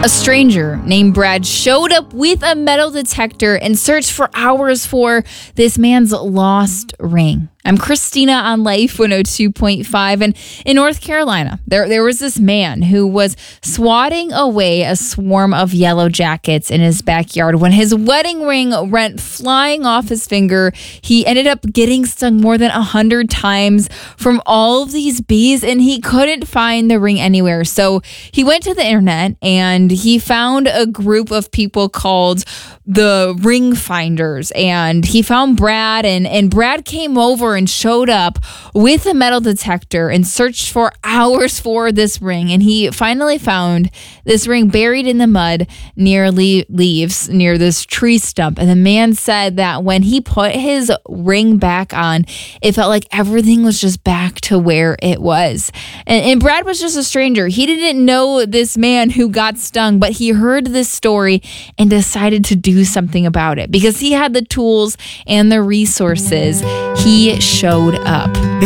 A stranger named Brad showed up with a metal detector and searched for hours for this man's lost ring. I'm Christina on Life 102.5, and in North Carolina, there was this man who was swatting away a swarm of yellow jackets in his backyard. When his wedding ring went flying off his finger, he ended up getting stung more than 100 times from all of these bees, and he couldn't find the ring anywhere. So he went to the internet and he found a group of people called the Ring Finders, and he found Brad, and Brad came over and showed up with a metal detector and searched for hours for this ring, and he finally found this ring buried in the mud near leaves near this tree stump. And the man said that when he put his ring back on, it felt like everything was just back to where it was. And Brad was just a stranger. He didn't know this man who got stung, but he heard this story and decided to do something about it because he had the tools and the resources. He showed up.